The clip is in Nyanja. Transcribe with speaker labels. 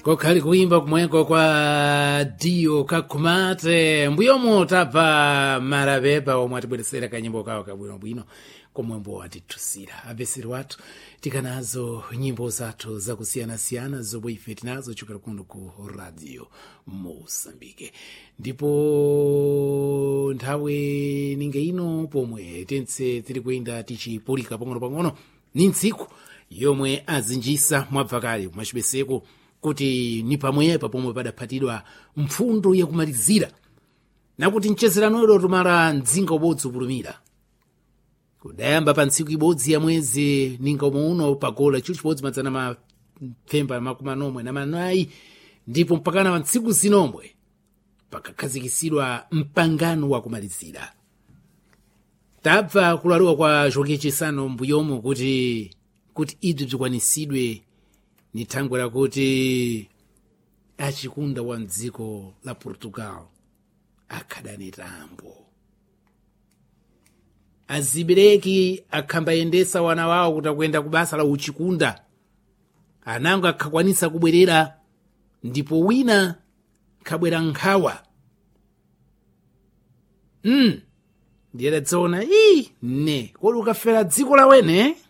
Speaker 1: kokhali kuimba kumweko kwa dio kakhumate mbuyomo tapha marapepa omwe atibweresera kanyimbo kawo kabwinobwino komwembo watithusira apeseri wathu tikanazo nyimbo zathu zakusiyanasiyana zomwe ife tinazo chokera kuno ku radio Mosambike. Ndipo nthawi ninge ino pomwe tense tiri kuyenda tichipulika pang'ono-pang'ono ni ntsiku yomwe azinjisa mwabvakali kumachipeseko kuti ni pamwepa pomwe padaphatidwa mpfundo yakumalizira nakuti mchezerano tumala mdzinga ubodzi upulumira kudayamba pa ntsiku ibodzi ya mwezi ninga umwe uno pagola chiwo chibodzi madzana mapfemba makumanomwe na manayi ndipo mpakana pa ntsiku zinomwe pakakhazikisidwa mpangano wakumalizira. Tabva kulaliwa kwa Joaquim Chissano mbuyomo kuti ibzi bzikwanisidwe ni thangwe lakuti achikunda wa mdziko la Portugal akhadane tambo azibereki akhambayendesa wana wawo kuti akuyenda ku basa la uchikunda anango akhakwanisa kubwerera ndipo wina khabwera nkhawa ndiye tadzona ne kodi ukafera dziko lawene